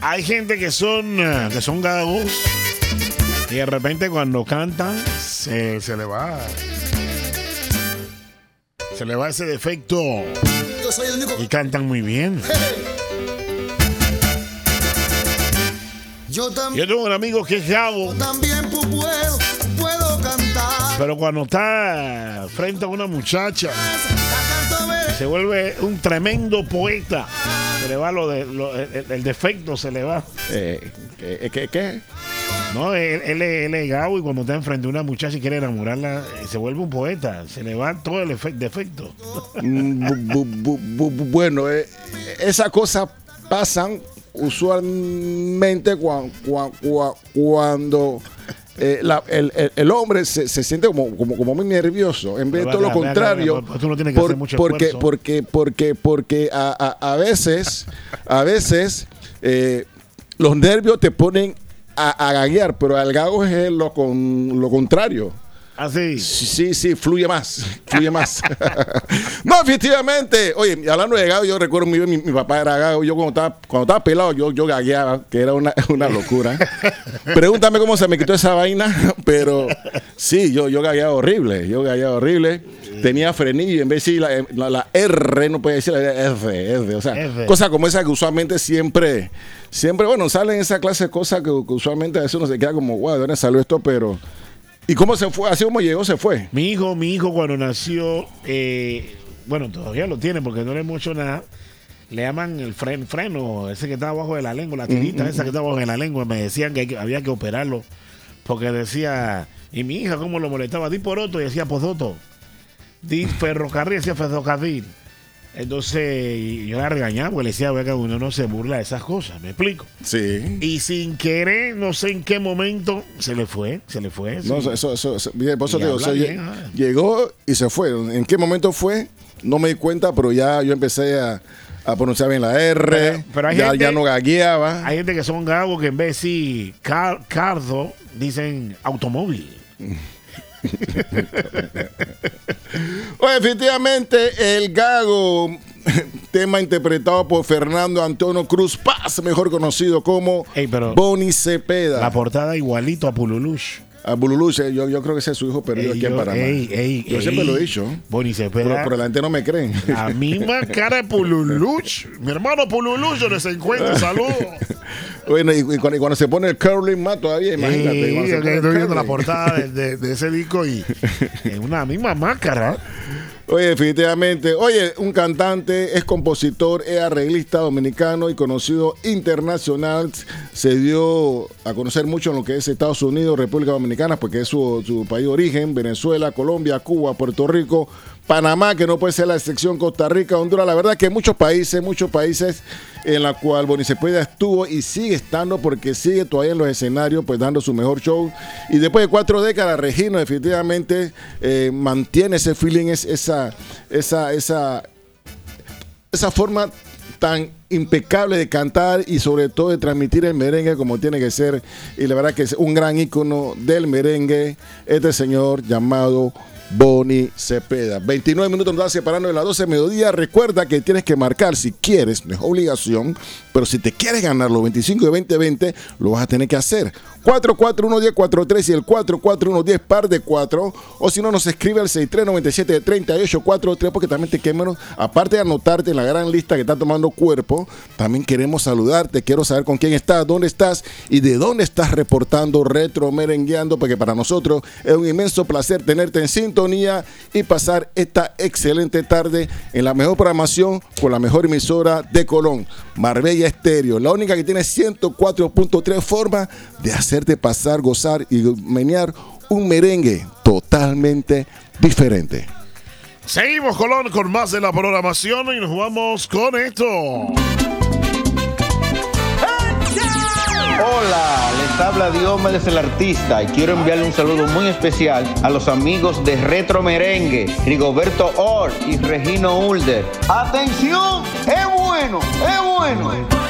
Hay gente que son gagos y de repente cuando cantan se le va ese defecto y cantan muy bien. Yo tengo un amigo que es gago, también puedo cantar, pero cuando está frente a una muchacha se vuelve un tremendo poeta. Se le va el defecto, se le va. ¿Qué? No, él es gago y cuando está enfrente a una muchacha y quiere enamorarla, se vuelve un poeta. Se le va todo el defecto. Bueno, esas cosas pasan usualmente cuando el hombre se siente como muy nervioso, en vez de todo lo contrario. Tú no tienes que hacer mucho esfuerzo. Porque a veces los nervios te ponen a gaguear, pero al gago es lo contrario. Así. Sí, fluye más. No, efectivamente. Oye, hablando de gago, yo recuerdo muy bien, mi papá era gago. Yo cuando estaba pelado, yo gagueaba, que era una locura. Pregúntame cómo se me quitó esa vaina, pero sí, yo gagueaba horrible. Tenía frenillo y en vez de decir la R, no podía decir la F. O sea, cosas como esa que usualmente siempre, bueno, salen esa clase de cosas que usualmente a veces uno se queda como, wow, ¿de dónde salió esto? Pero... ¿Y cómo se fue? Así como llegó, se fue. Mi hijo cuando nació, bueno, todavía lo tiene porque no le hemos hecho nada. Le llaman el freno, ese que está abajo de la lengua, la tirita esa que está abajo de la lengua. Me decían que había que operarlo porque decía, y mi hija cómo lo molestaba, di poroto y decía podoto, di ferrocarril y decía ferrocarril. Entonces yo la regañaba porque le decía, que uno no se burla de esas cosas, ¿me explico? Sí. Y sin querer, no sé en qué momento, se le fue. No, eso bien, por eso te digo, llegó y se fue. ¿En qué momento fue? No me di cuenta, pero ya yo empecé a pronunciar bien la R, pero ya no gagueaba. Hay gente que son gagos que en vez de decir cardo, dicen automóvil. Bueno, efectivamente, el gago, tema interpretado por Fernando Antonio Cruz Paz, mejor conocido como Bonnie Cepeda. La portada igualito a Pululush. A Bululush, yo creo que ese es su hijo perdido aquí en Panamá. Yo siempre lo he dicho. Bonnie Cepeda. Pero la gente no me creen. La misma cara de Pululush. Mi hermano Pululush, donde se encuentra, saludos. Bueno, y cuando se pone el curling más todavía, imagínate. Estoy viendo la portada de ese disco y es una misma máscara. Oye, definitivamente. Oye, un cantante, es compositor, es arreglista dominicano y conocido internacional. Se dio a conocer mucho en lo que es Estados Unidos, República Dominicana, porque es su país de origen, Venezuela, Colombia, Cuba, Puerto Rico, Panamá, que no puede ser la excepción, Costa Rica, Honduras. La verdad que muchos países en la cual Bonnie Cepeda estuvo y sigue estando, porque sigue todavía en los escenarios, pues dando su mejor show. Y después de 4 décadas, Regino definitivamente mantiene ese feeling, esa forma tan impecable de cantar y sobre todo de transmitir el merengue como tiene que ser. Y la verdad que es un gran ícono del merengue, este señor llamado Bonnie Cepeda. 29 minutos nos va separando de las 12 de mediodía. Recuerda que tienes que marcar si quieres, no es obligación, pero si te quieres ganar los 25 de 2020, lo vas a tener que hacer. 441-1043 y el 441-10 par de 4. O si no, nos escribe al 6397-3843 porque también te queremos, aparte de anotarte en la gran lista que está tomando cuerpo, también queremos saludarte. Quiero saber con quién estás, dónde estás y de dónde estás reportando Retro Merengueando, porque para nosotros es un inmenso placer tenerte en sintonía y pasar esta excelente tarde en la mejor programación con la mejor emisora de Colón, Marbella Estéreo, la única que tiene 104.3 formas de hacerte pasar, gozar y menear un merengue totalmente diferente. Seguimos, Colón, con más de la programación y nos vamos con esto. Hola, les habla Diomedes el artista y quiero enviarle un saludo muy especial a los amigos de Retro Merengue, Rigoberto Orr y Regino Ulder. ¡Atención! ¡Es bueno! ¡Es bueno!